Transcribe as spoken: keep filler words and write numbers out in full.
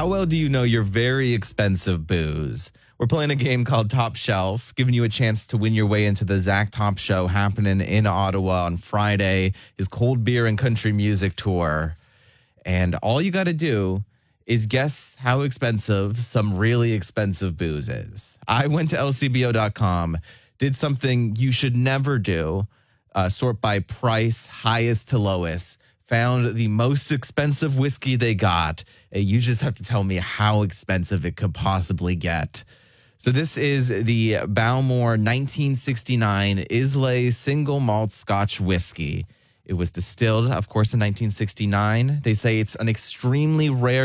How well do you know your very expensive booze? We're playing a game called Top Shelf, giving you a chance to win your way into the Zach Top Show happening in Ottawa on Friday, his cold beer and country music tour. And all you got to do is guess how expensive some really expensive booze is. I went to L C B O dot com, did something you should never do, uh, sort by price, highest to lowest, found the most expensive whiskey they got. And you just have to tell me how expensive it could possibly get. So this is the Balmore nineteen sixty-nine Islay Single Malt Scotch Whiskey. It was distilled, of course, in nineteen sixty-nine. They say it's an extremely rare